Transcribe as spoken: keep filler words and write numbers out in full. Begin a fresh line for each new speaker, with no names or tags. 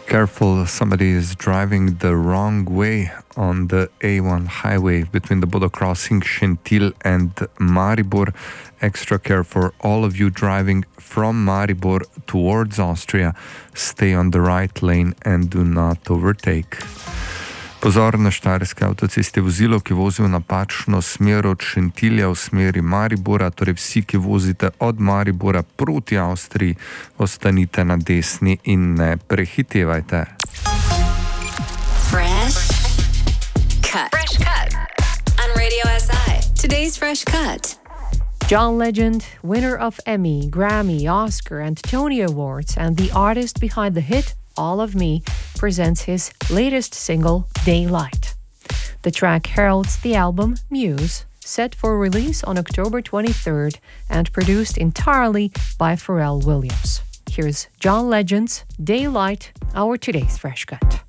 Careful, somebody is driving the wrong way on the A one highway between the Bodo Crossing, Šentilj and Maribor. Extra care for all of you driving from Maribor towards Austria. Stay on the right lane and do not overtake. Pozor, na Štajerski avtocesti vozilo, ki vozi v napačno smer od Šentilja v smeri Maribora, torej vsi, ki vozite od Maribora proti Avstriji, ostanite na desni in ne prehitevajte.
Fresh cut. Fresh cut on Radio S I. Today's Fresh Cut.
John Legend, winner of Emmy, Grammy, Oscar and Tony Awards, and the artist behind the hit All of Me, presents his latest single, Daylight. The track heralds the album Muse, set for release on October twenty-third and produced entirely by Pharrell Williams. Here's John Legend's Daylight, our today's Fresh Cut.